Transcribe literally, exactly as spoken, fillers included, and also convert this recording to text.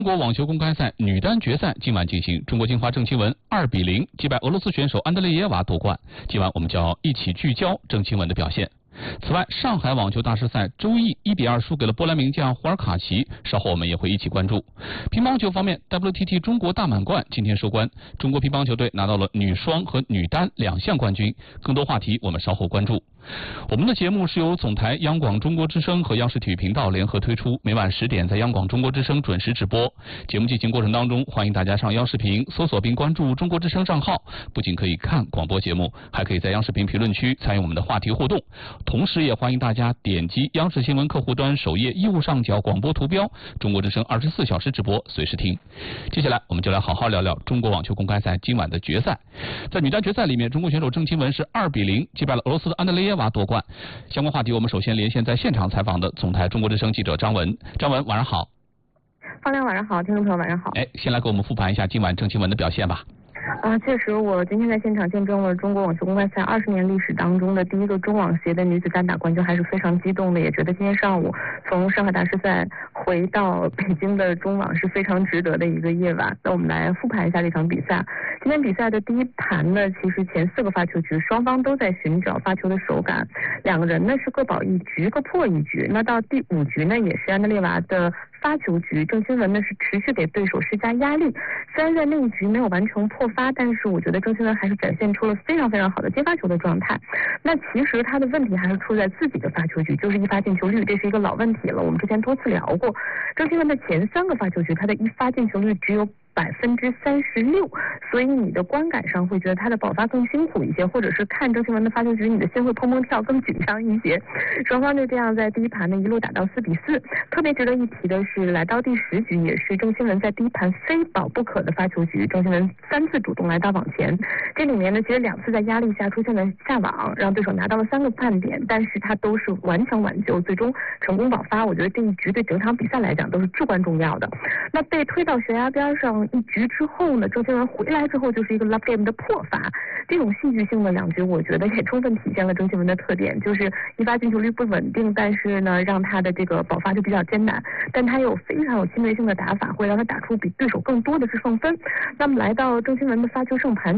中国网球公开赛女单决赛今晚进行，中国金花郑钦文二比零击败俄罗斯选手安德烈耶娃夺冠。今晚我们就要一起聚焦郑钦文的表现。此外，上海网球大师赛周毅一比二输给了波兰名将胡尔卡奇，稍后我们也会一起关注。乒乓球方面 ，W T T 中国大满贯今天收官，中国乒乓球队拿到了女双和女单两项冠军。更多话题我们稍后关注。我们的节目是由总台央广中国之声和央视体育频道联合推出，每晚十点在央广中国之声准时直播。节目进行过程当中，欢迎大家上央视频搜索并关注中国之声账号，不仅可以看广播节目，还可以在央视频评论区参与我们的话题互动。同时也欢迎大家点击央视新闻客户端首页右上角广播图标，中国之声二十四小时直播，随时听。接下来我们就来好好聊聊中国网球公开赛今晚的决赛。在女单决赛里面，中国选手郑钦文是二比零击败了俄罗斯的安德烈耶娃夺冠。相关话题我们首先连线在现场采访的总台中国之声记者张文。张文，晚上好。 方亮晚上好，听众朋友晚上好。 哎，先来给我们复盘一下今晚郑钦文的表现吧。 啊，确实，我今天在现场见证了中国网球公开赛二十年历史当中的第一个中网协的女子单打冠军，还是非常激动的，也觉得今天上午从上海大师赛回到北京的中网是非常值得的一个夜晚。那我们来复盘一下这场比赛。今天比赛的第一盘呢，其实前四个发球局双方都在寻找发球的手感，两个人呢是各保一局，各破一局。那到第五局呢，也是安德烈娃的发球局，郑钦文呢是持续给对手施加压力。虽然在那一局没有完成破发，但是我觉得郑钦文还是展现出了非常非常好的接发球的状态。那其实他的问题还是出在自己的发球局，就是一发进球率，这是一个老问题了，我们之前多次聊过。郑钦文的前三个发球局，他的一发进球率只有百分之三十六，所以你的观感上会觉得他的保发更辛苦一些，或者是看郑钦文的发球局，你的心会砰砰跳，更紧张一些。双方就这样在第一盘呢一路打到四比四。特别值得一提的是，来到第十局也是郑钦文在第一盘非保不可的发球局，郑钦文三次主动来到网前，这里面呢其实两次在压力下出现了下网，让对手拿到了三个半点，但是他都是顽强挽救，最终成功保发。我觉得这一局对整场比赛来讲都是至关重要的。那被推到悬崖边上一局之后呢，郑钦文回来之后就是一个 love game 的破发，这种戏剧性的两局，我觉得也充分体现了郑钦文的特点，就是一发进球率不稳定，但是呢，让他的这个保发就比较艰难，但他有非常有侵略性的打法，会让他打出比对手更多的是双分。那么来到郑钦文的发球胜盘。